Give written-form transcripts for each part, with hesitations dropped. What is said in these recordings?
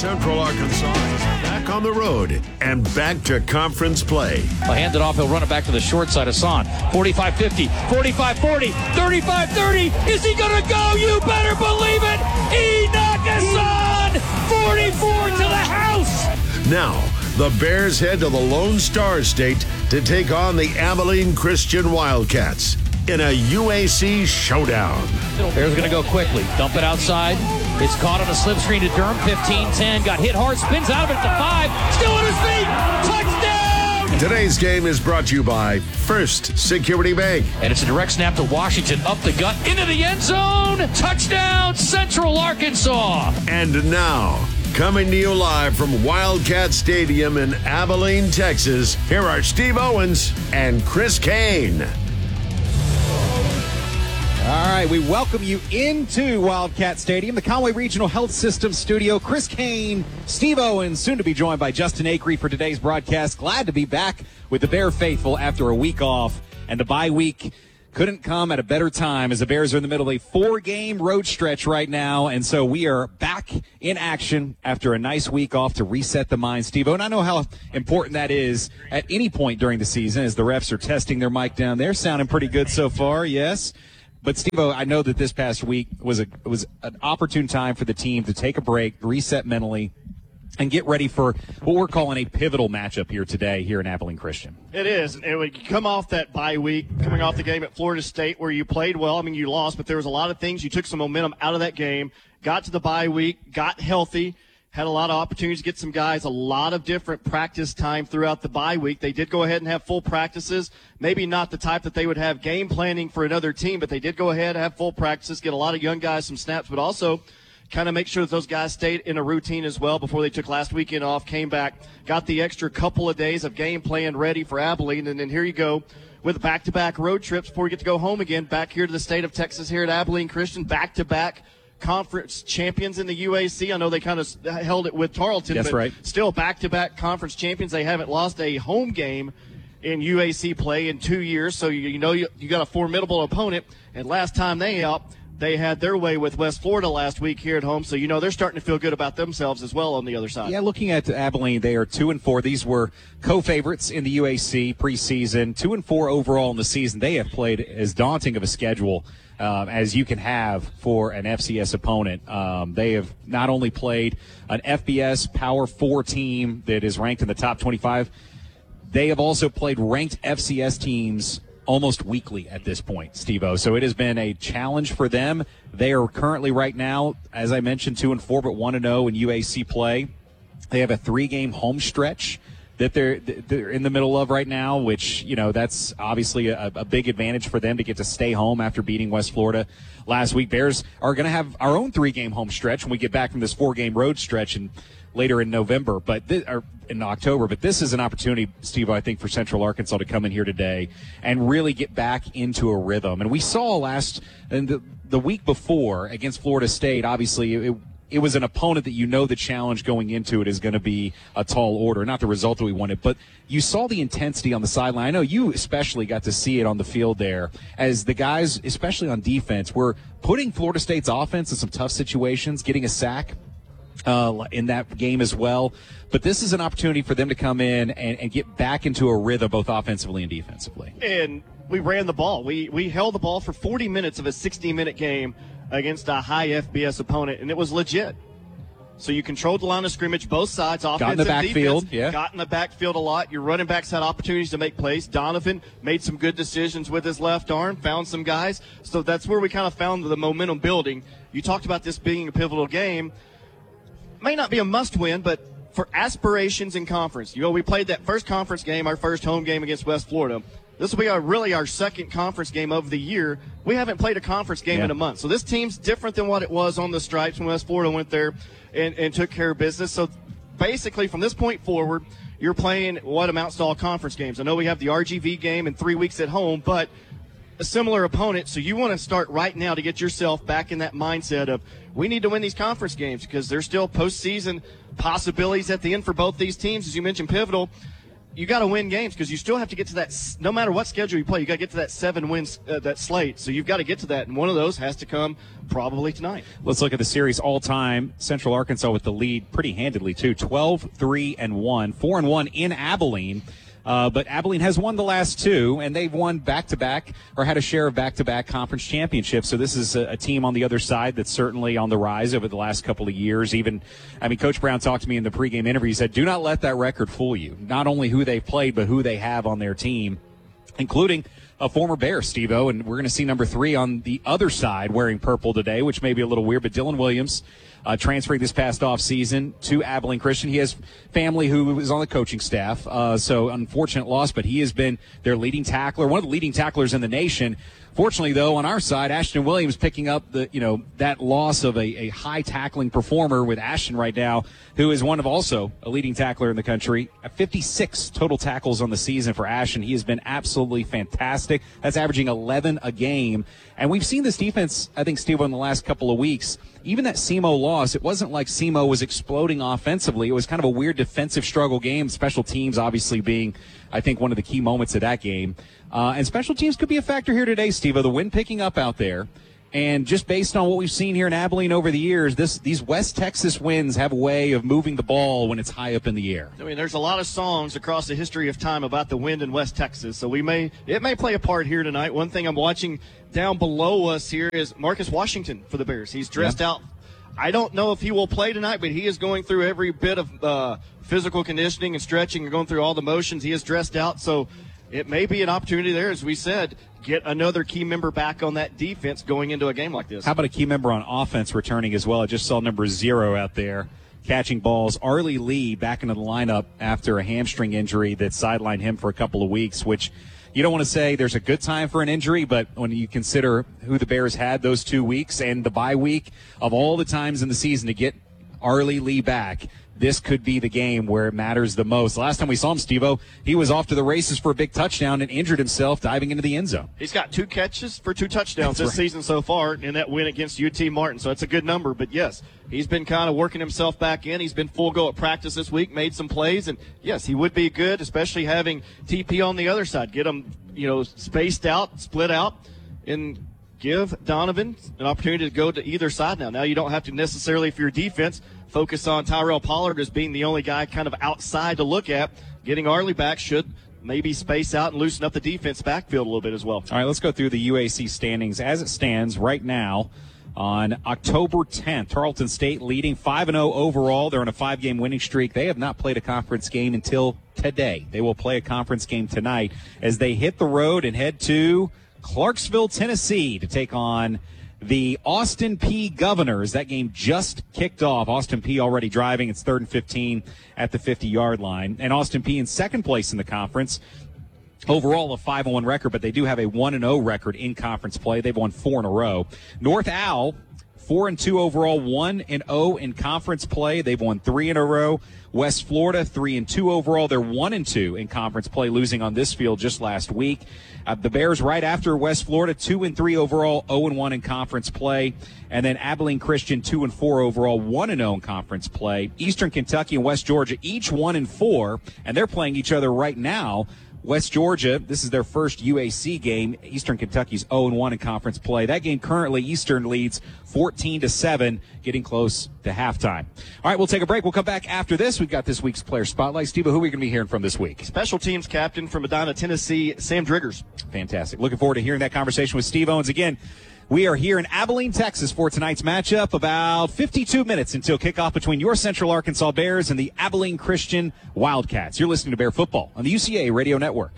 Central Arkansas is back on the road and back to conference play. He'll hand it off. He'll run it back to the short side. Hassan, 45-50, 45-40, 35-30. Is he going to go? You better believe it. Enoch Hassan, 44 to the house. Now, the Bears head to the Lone Star State to take on the Abilene Christian Wildcats in a UAC showdown. Bears going to go quickly. Dump it outside. It's caught on a slip screen to Durham. 15-10. Got hit hard. Spins out of it at the 5. Still on his feet. Touchdown! Today's game is brought to you by First Security Bank. And it's a direct snap to Washington. Up the gut. Into the end zone. Touchdown, Central Arkansas. And now, coming to you live from Wildcat Stadium in Abilene, Texas, here are Steve Owens and Chris Kane. All right, we welcome you into Wildcat Stadium, the Conway Regional Health System studio. Chris Kane, Steve Owens, soon to be joined by Justin Acree for today's broadcast. Glad to be back with the Bear faithful after a week off, and the bye week couldn't come at a better time as the Bears are in the middle of a 4-game road stretch right now, and so we are back in action after a nice week off to reset the mind, Steve. And I know how important that is at any point during the season as the refs are testing their mic down there. Sounding pretty good so far, yes. But, Steve-O, I know that this past week was an opportune time for the team to take a break, reset mentally, and get ready for what we're calling a pivotal matchup here today here in Abilene Christian. It is. And when you come off that bye week, coming off the game at Florida State where you played well, I mean, you lost, but there was a lot of things. You took some momentum out of that game, got to the bye week, got healthy, had a lot of opportunities to get some guys a lot of different practice time throughout the bye week. They did go ahead and have full practices, maybe not the type that they would have game planning for another team, but they did go ahead and have full practices, get a lot of young guys some snaps, but also kind of make sure that those guys stayed in a routine as well before they took last weekend off, came back, got the extra couple of days of game plan ready for Abilene, and then here you go with back-to-back road trips before you get to go home again, back here to the state of Texas here at Abilene Christian, back-to-back conference champions in the UAC. I know they kind of held it with Tarleton, That's but right. Still back-to-back conference champions. They haven't lost a home game in UAC play in 2 years, so you know you got a formidable opponent. And last time they had their way with West Florida last week here at home, so you know they're starting to feel good about themselves as well on the other side. Yeah, looking at Abilene, they are 2-4. These were co-favorites in the UAC preseason. 2-4 overall in the season. They have played as daunting of a schedule as you can have for an FCS opponent. They have not only played an FBS Power 4 team that is ranked in the top 25, they have also played ranked FCS teams almost weekly at this point, Steve-O. So it has been a challenge for them. They are currently right now, as I mentioned, 2-4, but 1-0 in UAC play. They have a 3-game home stretch that they're in the middle of right now, which, you know, that's obviously a big advantage for them to get to stay home after beating West Florida last week. Bears are going to have our own 3-game home stretch when we get back from this 4-game road stretch later in November, or in October. But this is an opportunity, Steve, I think, for Central Arkansas to come in here today and really get back into a rhythm. And we saw the week before against Florida State, obviously it was an opponent that you know the challenge going into it is going to be a tall order. Not the result that we wanted, but you saw the intensity on the sideline. I know you especially got to see it on the field there as the guys, especially on defense, were putting Florida State's offense in some tough situations, getting a sack in that game as well. But this is an opportunity for them to come in and get back into a rhythm both offensively and defensively. And we ran the ball. We held the ball for 40 minutes of a 60-minute game against a high FBS opponent, and it was legit. So you controlled the line of scrimmage, both sides, offense got in the and backfield, defense. Got in the backfield a lot. Your running backs had opportunities to make plays. Donovan made some good decisions with his left arm, found some guys. So that's where we kind of found the momentum building. You talked about this being a pivotal game. May not be a must-win, but for aspirations in conference. You know, we played that first conference game, our first home game against West Florida. This will be our second conference game of the year. We haven't played a conference game in a month. So this team's different than what it was on the Stripes when West Florida went there and took care of business. So basically from this point forward, you're playing what amounts to all conference games. I know we have the RGV game in 3 weeks at home, but a similar opponent. So you want to start right now to get yourself back in that mindset of we need to win these conference games because there's still postseason possibilities at the end for both these teams. As you mentioned, pivotal. you got to win games because you still have to get to that. No matter what schedule you play, you got to get to that 7 wins that slate. So you've got to get to that, and one of those has to come probably tonight. Let's look at the series all time. Central Arkansas with the lead pretty handedly too. 12-3-1, 4-1 in Abilene. But Abilene has won the last 2, and they've won back-to-back or had a share of back-to-back conference championships. So this is a team on the other side that's certainly on the rise over the last couple of years. Coach Brown talked to me in the pregame interview. He said, do not let that record fool you. Not only who they've played, but who they have on their team, including a former Bear, Steve-O. And we're going to see number 3 on the other side wearing purple today, which may be a little weird, but Dylan Williams, transferring this past offseason to Abilene Christian. He has family who is on the coaching staff, so unfortunate loss, but he has been their leading tackler, one of the leading tacklers in the nation. Fortunately, though, on our side, Ashton Williams picking up that loss of a high tackling performer with Ashton right now, who is one of also a leading tackler in the country. 56 total tackles on the season for Ashton. He has been absolutely fantastic. That's averaging 11 a game. And we've seen this defense, I think, Steve, in the last couple of weeks. Even that SEMO loss, it wasn't like SEMO was exploding offensively. It was kind of a weird defensive struggle game. Special teams obviously being, I think, one of the key moments of that game. And special teams could be a factor here today, Steve. The wind picking up out there. And just based on what we've seen here in Abilene over the years, these West Texas winds have a way of moving the ball when it's high up in the air. I mean, there's a lot of songs across the history of time about the wind in West Texas, so it may play a part here tonight. One thing I'm watching down below us here is Marcus Washington for the Bears. He's dressed out. I don't know if he will play tonight, but he is going through every bit of physical conditioning and stretching and going through all the motions. He is dressed out, so it may be an opportunity there, as we said, get another key member back on that defense going into a game like this. How about a key member on offense returning as well? I just saw number 0 out there catching balls. Arlie Lee back into the lineup after a hamstring injury that sidelined him for a couple of weeks, which you don't want to say there's a good time for an injury, but when you consider who the Bears had those 2 weeks and the bye week, of all the times in the season to get Arlie Lee back, this could be the game where it matters the most. Last time we saw him, Steve-O, he was off to the races for a big touchdown and injured himself diving into the end zone. He's got 2 catches for 2 touchdowns this season so far in that win against UT Martin, so that's a good number. But, yes, he's been kind of working himself back in. He's been full go at practice this week, made some plays, and, yes, he would be good, especially having TP on the other side. Get him, spaced out, split out, and give Donovan an opportunity to go to either side now. Now you don't have to necessarily, for your defense, focus on Tyrell Pollard as being the only guy kind of outside to look at. Getting Arlie back should maybe space out and loosen up the defense backfield a little bit as well. All right, let's go through the UAC standings as it stands right now on October 10th. Tarleton State leading 5-0 overall. They're on a 5-game winning streak. They have not played a conference game until today. They will play a conference game tonight as they hit the road and head to Clarksville, Tennessee to take on the Austin Peay Governors. That game just kicked off. Austin Peay already driving. It's 3rd and 15 at the 50-yard line. And Austin Peay in second place in the conference. Overall, a 5-1 record, but they do have a 1-0 record in conference play. They've won 4 in a row. North Al, 4-2 overall, 1-0 in conference play. They've won 3 in a row. West Florida, 3-2 overall. They're 1-2 in conference play, losing on this field just last week. The Bears right after West Florida, 2-3 overall, 0-1 in conference play. And then Abilene Christian, 2-4 overall, 1-0 in conference play. Eastern Kentucky and West Georgia, each 1-4, and they're playing each other right now. West Georgia, this is their first UAC game. Eastern Kentucky's 0-1 in conference play. That game currently, Eastern leads 14-7, getting close to halftime. All right, we'll take a break. We'll come back after this. We've got this week's Player Spotlight. Steve, who are we going to be hearing from this week? Special teams captain from Medina, Tennessee, Sam Driggers. Fantastic. Looking forward to hearing that conversation with Steve Owens again. We are here in Abilene, Texas for tonight's matchup. About 52 minutes until kickoff between your Central Arkansas Bears and the Abilene Christian Wildcats. You're listening to Bear Football on the UCA Radio Network.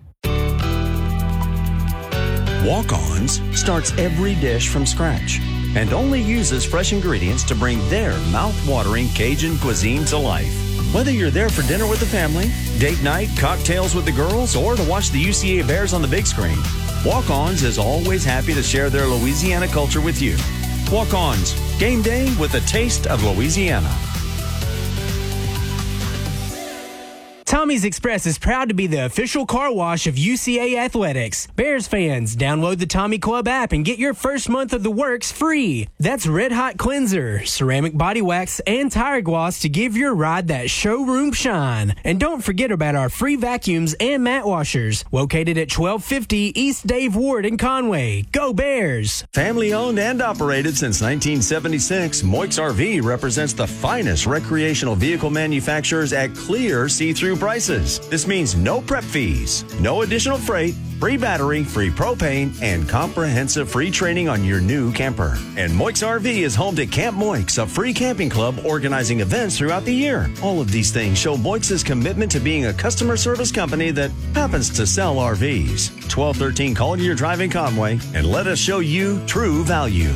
Walk-Ons starts every dish from scratch and only uses fresh ingredients to bring their mouth-watering Cajun cuisine to life. Whether you're there for dinner with the family, date night, cocktails with the girls, or to watch the UCA Bears on the big screen, Walk-Ons is always happy to share their Louisiana culture with you. Walk-Ons, game day with a taste of Louisiana. Tommy's Express is proud to be the official car wash of UCA Athletics. Bears fans, download the Tommy Club app and get your first month of the works free. That's Red Hot Cleanser, ceramic body wax, and tire gloss to give your ride that showroom shine. And don't forget about our free vacuums and mat washers, located at 1250 East Dave Ward in Conway. Go Bears! Family owned and operated since 1976, Moix RV represents the finest recreational vehicle manufacturers at clear see-through prices. This means no prep fees, no additional freight, free battery, free propane, and comprehensive free training on your new camper. And Moix RV is home to Camp Moix, a free camping club organizing events throughout the year. All of these things show Moix's commitment to being a customer service company that happens to sell RVs. 1213 Collier Drive in Conway, and let us show you true value.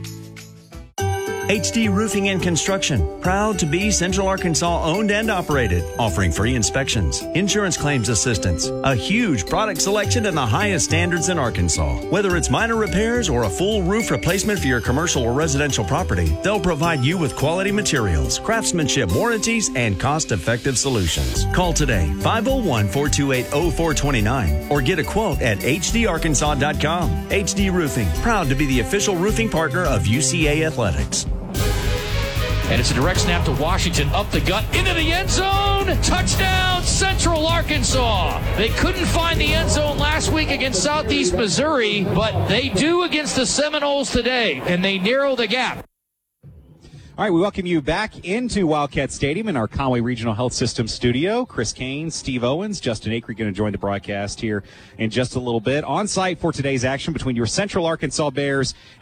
HD Roofing and Construction, proud to be Central Arkansas owned and operated, offering free inspections, insurance claims assistance, a huge product selection, and the highest standards in Arkansas. Whether it's minor repairs or a full roof replacement for your commercial or residential property, they'll provide you with quality materials, craftsmanship warranties, and cost-effective solutions. Call today, 501-428-0429, or get a quote at hdarkansas.com. HD Roofing, proud to be the official roofing partner of UCA Athletics. And it's a direct snap to Washington, up the gut, into the end zone. Touchdown, Central Arkansas. They couldn't find the end zone last week against Southeast Missouri, but they do against the Seminoles today, and they narrow the gap. All right, we welcome you back into Wildcat Stadium in our Conway Regional Health System studio. Chris Kane, Steve Owens, Justin Acree going to join the broadcast here in just a little bit. On site for today's action between your Central Arkansas Bears